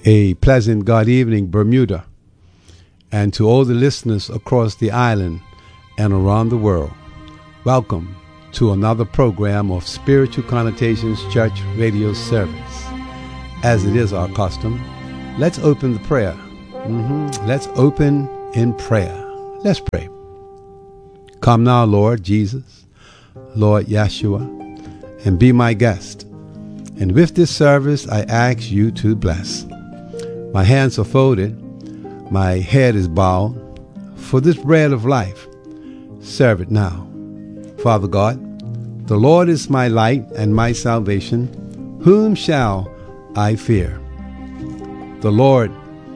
A pleasant God evening, Bermuda, and to all the listeners across the island and around the world. Welcome to another program of Spiritual Connotations Church radio service. As it is our custom, let's open the prayer. Let's open in prayer. Let's pray. Come now, Lord Jesus, Lord Yeshua, and be my guest. And with this service, I ask you to bless. My hands are folded, my head is bowed. For this bread of life, serve it now. Father God, the Lord is my light and my salvation. Whom shall I fear? The Lord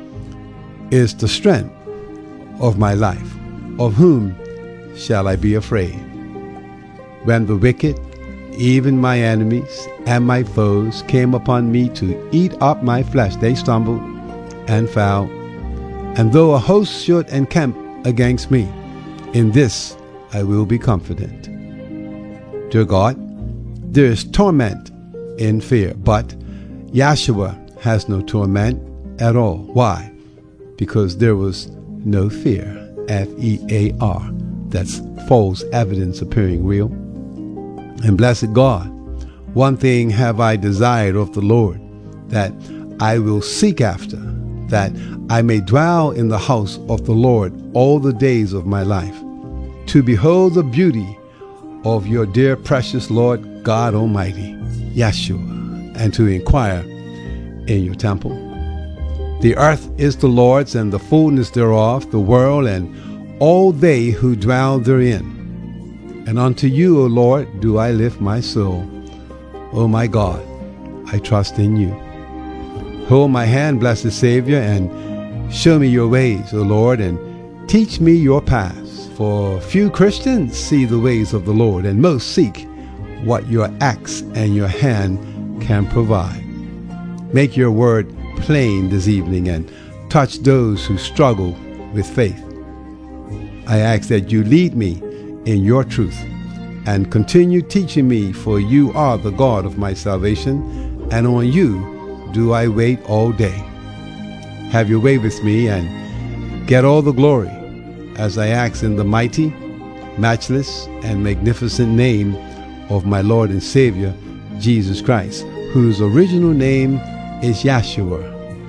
is the strength of my life. Of whom shall I be afraid? When the wicked, even my enemies and my foes, came upon me to eat up my flesh, they stumbled and fell. And though a host should encamp against me, in this I will be confident. Dear God, there is torment in fear, but Yeshua has no torment at all. Why? Because there was no fear, F-E-A-R. That's false evidence appearing real. And blessed God, one thing have I desired of the Lord, that I will seek after, that I may dwell in the house of the Lord all the days of my life, to behold the beauty of your dear precious Lord God Almighty, Yeshua, and to inquire in your temple. The earth is the Lord's, and the fullness thereof, the world, and all they who dwell therein. And unto you, O Lord, do I lift my soul. O my God, I trust in you. Hold my hand, blessed Savior, and show me your ways, O Lord, and teach me your paths. For few Christians see the ways of the Lord, and most seek what your axe and your hand can provide. Make your word plain this evening and touch those who struggle with faith. I ask that you lead me in your truth and continue teaching me, for you are the God of my salvation, and on you do I wait all day. Have your way with me and get all the glory, as I ask in the mighty, matchless, and magnificent name of my Lord and Savior, Jesus Christ, whose original name is Yeshua.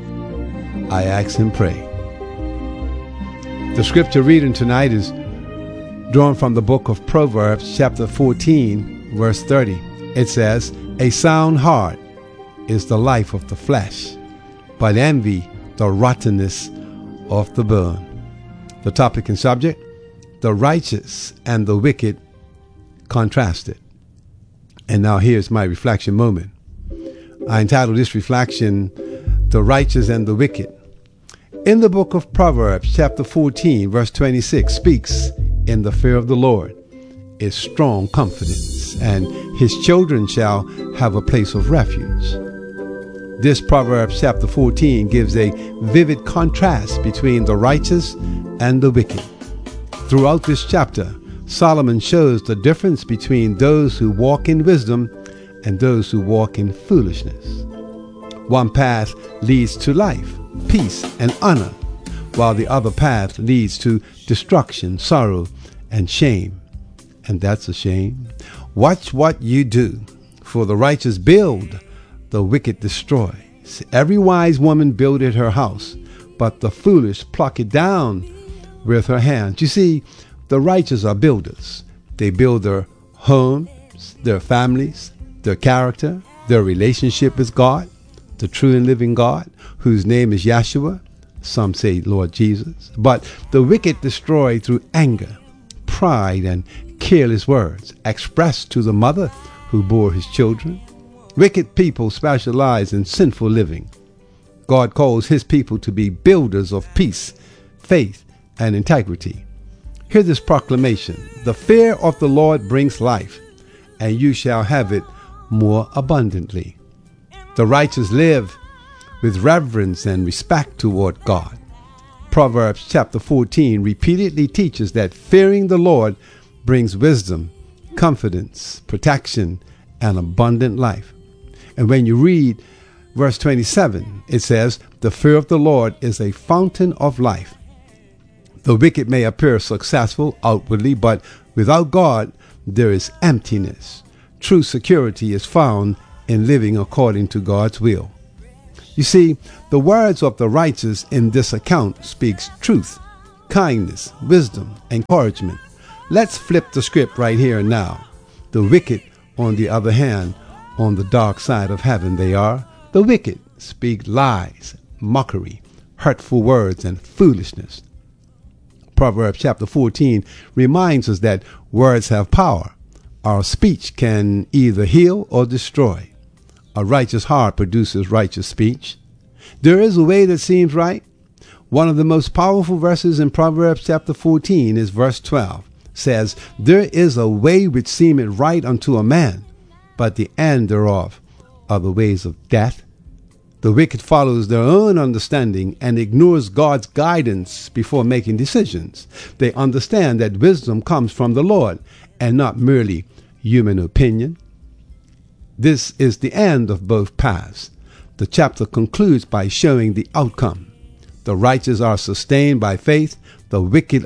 I ask and pray. The scripture reading tonight is drawn from the book of Proverbs, chapter 14, verse 30. It says, "A sound heart is the life of the flesh, but envy the rottenness of the bone." The topic and subject, the righteous and the wicked contrasted. And now here's my reflection moment. I entitled this reflection, "The Righteous and the Wicked." In the book of Proverbs, chapter 14, verse 26, speaks, "In the fear of the Lord is strong confidence, and his children shall have a place of refuge." This Proverbs chapter 14 gives a vivid contrast between the righteous and the wicked. Throughout this chapter, Solomon shows the difference between those who walk in wisdom and those who walk in foolishness. One path leads to life, peace, and honor, while the other path leads to destruction, sorrow, and shame. And that's a shame. Watch what you do, for the righteous build, the wicked destroy. Every wise woman builded her house, but the foolish pluck it down with her hands. You see, the righteous are builders. They build their homes, their families, their character, their relationship with God, the true and living God, whose name is Yeshua. Some say Lord Jesus. But the wicked destroy through anger, pride, and careless words expressed to the mother who bore his children. Wicked people specialize in sinful living. God calls his people to be builders of peace, faith, and integrity. Hear this proclamation: "The fear of the Lord brings life, and you shall have it more abundantly." The righteous live with reverence and respect toward God. Proverbs chapter 14 repeatedly teaches that fearing the Lord brings wisdom, confidence, protection, and abundant life. And when you read verse 27, it says, "The fear of the Lord is a fountain of life." The wicked may appear successful outwardly, but without God, there is emptiness. True security is found in living according to God's will. You see, the words of the righteous in this account speaks truth, kindness, wisdom, encouragement. Let's flip the script right here and now. The wicked, on the other hand, on the dark side of heaven they are. The wicked speak lies, mockery, hurtful words, and foolishness. Proverbs chapter 14 reminds us that words have power. Our speech can either heal or destroy. A righteous heart produces righteous speech. There is a way that seems right. One of the most powerful verses in Proverbs chapter 14 is verse 12. Says, "There is a way which seemeth right unto a man, but the end thereof are the ways of death." The wicked follows their own understanding and ignores God's guidance before making decisions. They understand that wisdom comes from the Lord and not merely human opinion. This is the end of both paths. The chapter concludes by showing the outcome. The righteous are sustained by faith. The wicked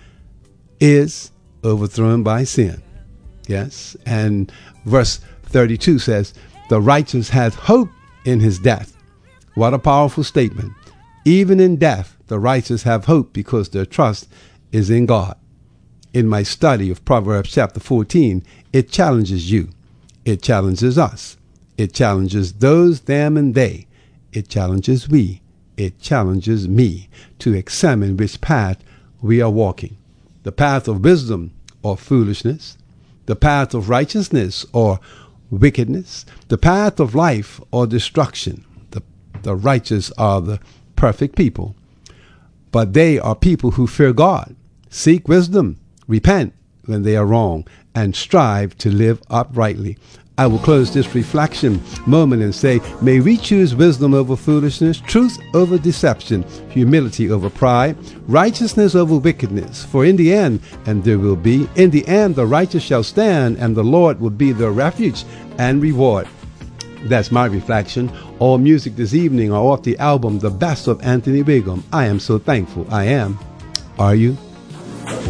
is overthrown by sin. Yes. And verse 32 says, "The righteous hath hope in his death." What a powerful statement. Even in death, the righteous have hope because their trust is in God. In my study of Proverbs chapter 14, it challenges you. It challenges us. It challenges those, them, and they. It challenges we. It challenges me to examine which path we are walking. The path of wisdom or foolishness. The path of righteousness or wickedness. The path of life or destruction. The righteous are the perfect people, but they are people who fear God, seek wisdom, repent when they are wrong, and strive to live uprightly. I will close this reflection moment and say, may we choose wisdom over foolishness, truth over deception, humility over pride, righteousness over wickedness. For in the end, and there will be, in the end the righteous shall stand, and the Lord will be their refuge and reward. That's my reflection. All music this evening are off the album The Best of Anthony Bigham. I am so thankful. I am. Are you?